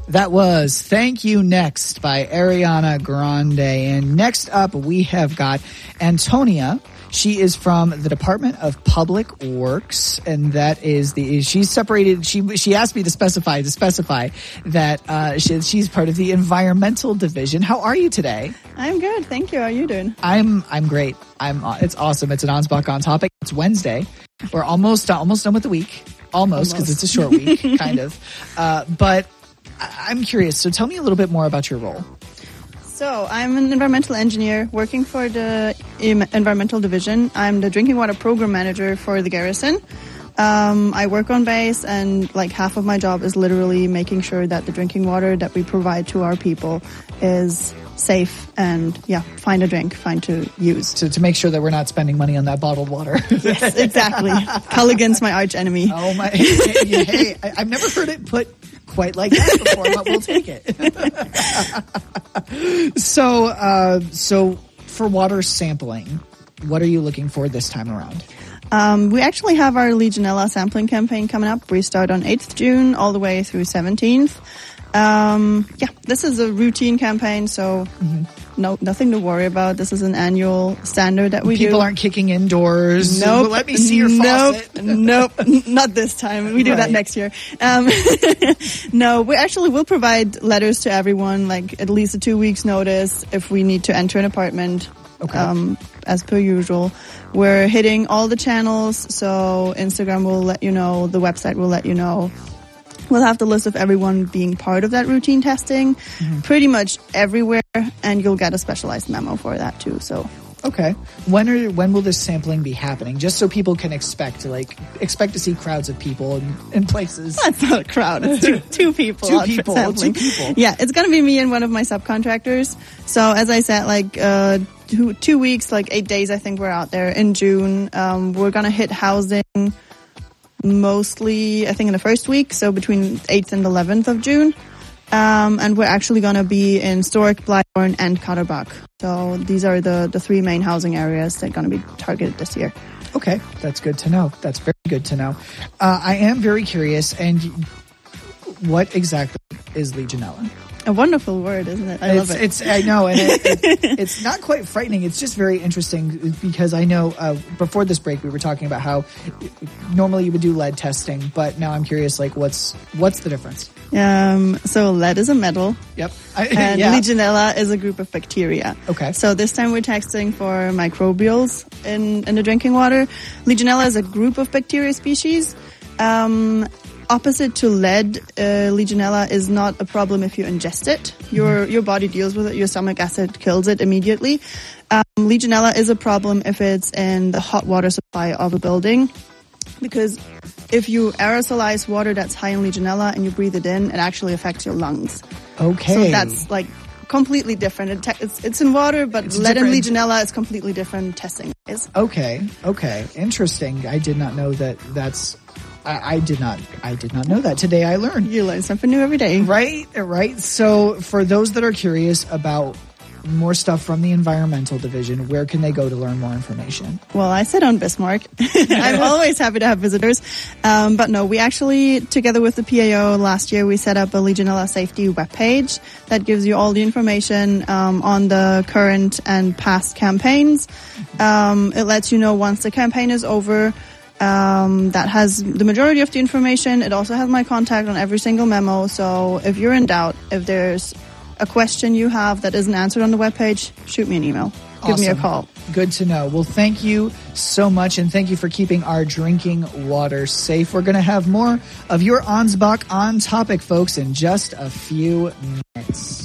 That was Thank You Next by Ariana Grande. And next up, we have got Antonia. She is from the Department of Public Works, and that is she's separated. She asked me to specify that she's part of the Environmental Division. How are you today? I'm good, thank you. How are you doing? I'm great. It's awesome. It's an Ansbach on Topic. It's Wednesday. We're almost done with the week. Almost, because it's a short week, kind of. But I'm curious. So tell me a little bit more about your role. So I'm an environmental engineer working for the Environmental Division. I'm the drinking water program manager for the garrison. I work on base, and like half of my job is literally making sure that the drinking water that we provide to our people is safe and fine to use. To make sure that we're not spending money on that bottled water. Yes, exactly. Culligan's my arch enemy. Oh my! Hey, I've never heard it put quite like that before, but we'll take it. So for water sampling, what are you looking for this time around? We actually have our Legionella sampling campaign coming up. We start on 8th June all the way through 17th. This is a routine campaign, so nothing to worry about. This is an annual standard that we do. People aren't kicking indoors. Nope. Let me see your faucet. Nope. Not this time. We do that next year. No, we'll provide letters to everyone, like at least a 2 weeks notice if we need to enter an apartment. Okay. As per usual. We're hitting all the channels, so Instagram will let you know, the website will let you know. We'll have the list of everyone being part of that routine testing pretty much everywhere, and you'll get a specialized memo for that too. So, okay, when will this sampling be happening? Just so people can expect to see crowds of people in places. That's not a crowd. It's two people. Two people. Yeah, it's gonna be me and one of my subcontractors. So as I said, 2 weeks, 8 days, I think we're out there in June. We're gonna hit housing mostly, I think, in the first week, so between 8th and 11th of June. And we're actually going to be in Stork, Blythorn, and Katterbach. So these are the three main housing areas that are going to be targeted this year. Okay, that's good to know. That's very good to know. I am very curious, and what exactly is Legionella? A wonderful word, isn't it? I love it. I know, and it's not quite frightening. It's just very interesting because I know before this break we were talking about how normally you would do lead testing, but now I'm curious, what's the difference? So lead is a metal. Yep. And Legionella is a group of bacteria. Okay. So this time we're testing for microbials in the drinking water. Legionella is a group of bacteria species. Opposite to lead, Legionella is not a problem if you ingest it. Your body deals with it. Your stomach acid kills it immediately. Legionella is a problem if it's in the hot water supply of a building, because if you aerosolize water that's high in Legionella and you breathe it in, it actually affects your lungs. Okay. So that's completely different. It's in water, but lead and Legionella is completely different testing. Okay. Interesting. I did not know that. I did not know that. Today I learned. You learn something new every day. Right. So for those that are curious about more stuff from the Environmental Division, where can they go to learn more information? Well, I sit on Bismarck. I'm always happy to have visitors. But no, we actually, together with the PAO last year, we set up a Legionella safety webpage that gives you all the information on the current and past campaigns. It lets you know once the campaign is over. That has the majority of the information. It also has my contact on every single memo. So if you're in doubt, if there's a question you have that isn't answered on the webpage, shoot me an email. Give me a call. Good to know. Well, thank you so much, and thank you for keeping our drinking water safe. We're going to have more of your Ansbach on Topic, folks, in just a few minutes.